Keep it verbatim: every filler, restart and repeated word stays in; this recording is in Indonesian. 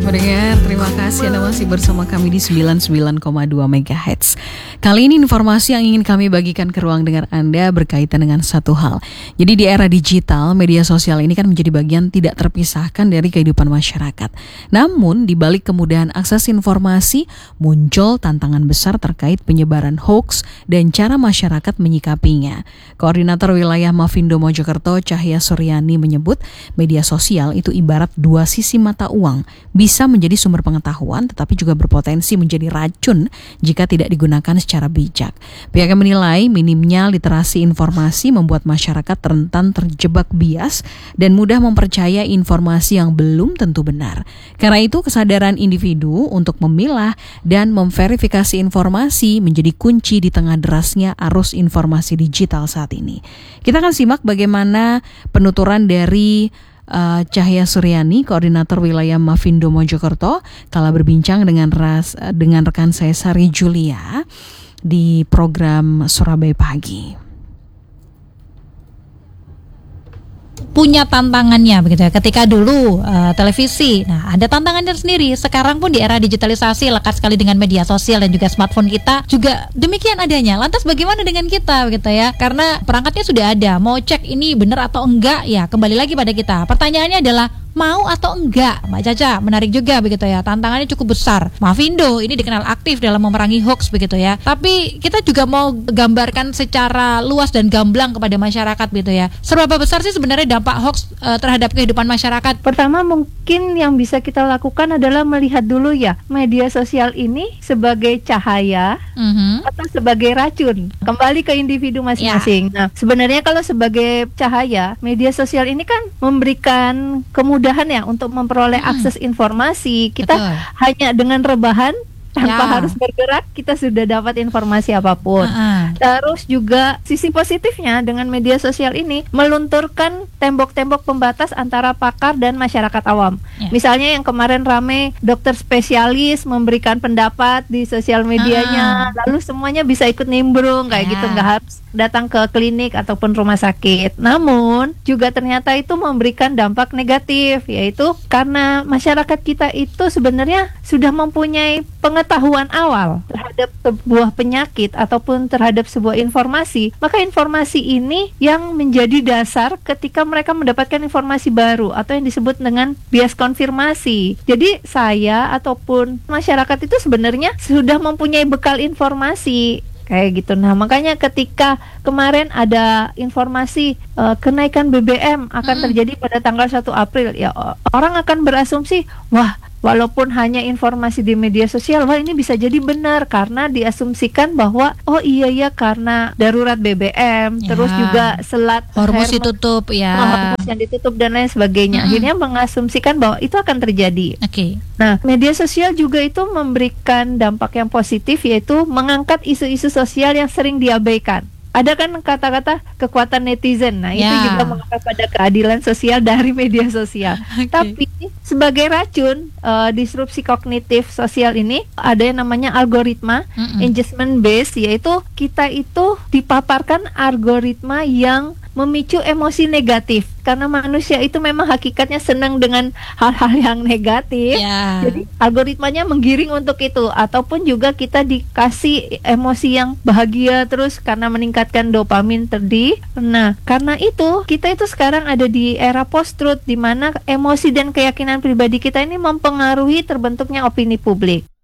pendengar, terima kasih Anda masih bersama kami di sembilan puluh sembilan koma dua megahertz. Kali ini informasi yang ingin kami bagikan ke ruang dengar Anda berkaitan dengan satu hal. Jadi di era digital, media sosial ini kan menjadi bagian tidak terpisahkan dari kehidupan masyarakat. Namun, di balik kemudahan akses informasi, muncul tantangan besar terkait penyebaran hoax dan cara masyarakat menyikapinya. Koordinator Wilayah Mafindo Mojokerto, Cahya Suryani menyebut, media sosial itu ibarat dua sisi mata uang, bisa menjadi sumber pengetahuan tetapi juga berpotensi menjadi racun jika tidak digunakan secara bijak. Pihaknya menilai minimnya literasi informasi membuat masyarakat rentan terjebak bias dan mudah mempercaya informasi yang belum tentu benar. Karena itu kesadaran individu untuk memilah dan memverifikasi informasi menjadi kunci di tengah derasnya arus informasi digital saat ini. Kita akan simak bagaimana penuturan dari Uh, Cahya Suryani, Koordinator Wilayah Mafindo Mojokerto, kala berbincang dengan ras, dengan rekan saya Sari Julia di program Surabaya Pagi. Punya tantangannya begitu ya. Ketika dulu uh, televisi, nah ada tantangannya sendiri. Sekarang pun di era digitalisasi lekat sekali dengan media sosial dan juga smartphone kita juga demikian adanya. Lantas bagaimana dengan kita begitu ya? Karena perangkatnya sudah ada. Mau cek ini benar atau enggak ya kembali lagi pada kita. Pertanyaannya adalah mau atau enggak, Mbak Caca, menarik juga begitu ya. Tantangannya cukup besar. Mafindo ini dikenal aktif dalam memerangi hoax begitu ya. Tapi kita juga mau gambarkan secara luas dan gamblang kepada masyarakat begitu ya. Seberapa besar sih sebenarnya dampak hoax uh, terhadap kehidupan masyarakat? Pertama mungkin yang bisa kita lakukan adalah melihat dulu ya media sosial ini sebagai cahaya mm-hmm. atau sebagai racun. Kembali ke individu masing-masing. Ya. Nah, sebenarnya kalau sebagai cahaya, media sosial ini kan memberikan kemudahan mudahan ya untuk memperoleh hmm. akses informasi. Kita Betul. hanya dengan rebahan tanpa ya. harus bergerak kita sudah dapat informasi apapun. Uh-uh. Terus juga sisi positifnya dengan media sosial ini melunturkan tembok-tembok pembatas antara pakar dan masyarakat awam. Ya. Misalnya yang kemarin rame dokter spesialis memberikan pendapat di sosial medianya, uh-uh. lalu semuanya bisa ikut nimbrung kayak ya. gitu, nggak harus datang ke klinik ataupun rumah sakit. Namun juga ternyata itu memberikan dampak negatif, yaitu karena masyarakat kita itu sebenarnya sudah mempunyai pengetahuan awal terhadap sebuah penyakit ataupun terhadap sebuah informasi, maka informasi ini yang menjadi dasar ketika mereka mendapatkan informasi baru atau yang disebut dengan bias konfirmasi. Jadi saya ataupun masyarakat itu sebenarnya sudah mempunyai bekal informasi kayak gitu. Nah, makanya ketika kemarin ada informasi uh, kenaikan B B M akan hmm. terjadi pada tanggal satu April, ya orang akan berasumsi, wah, walaupun hanya informasi di media sosial, wah ini bisa jadi benar karena diasumsikan bahwa oh iya ya karena darurat B B M, ya. terus juga selat hormuz ditutup ya, hormuz yang ditutup dan lain sebagainya. Mm-hmm. Akhirnya mengasumsikan bahwa itu akan terjadi. Oke. Okay. Nah, media sosial juga itu memberikan dampak yang positif, yaitu mengangkat isu-isu sosial yang sering diabaikan. Ada kan kata-kata kekuatan netizen. Nah, ya. itu juga mengangkat pada keadilan sosial dari media sosial. Okay. Tapi sebagai racun uh, disrupsi kognitif sosial ini ada yang namanya algoritma mm-hmm. engagement based, yaitu kita itu dipaparkan algoritma yang memicu emosi negatif karena manusia itu memang hakikatnya senang dengan hal-hal yang negatif. Yeah. Jadi algoritmanya menggiring untuk itu, ataupun juga kita dikasih emosi yang bahagia terus karena meningkatkan dopamin tadi. Nah, karena itu kita itu sekarang ada di era post-truth di mana emosi dan keyakinan pribadi kita ini mempengaruhi terbentuknya opini publik.